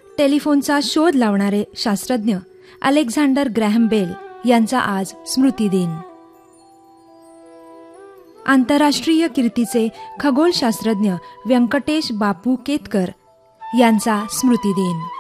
टेलिफोनचा शोध लावणारे शास्त्रज्ञ अलेक्झांडर ग्रॅहम बेल यांचा आज स्मृतिदिन. आंतरराष्ट्रीय कीर्तीचे खगोलशास्त्रज्ञ व्यंकटेश बापू केतकर यांचा स्मृतिदिन.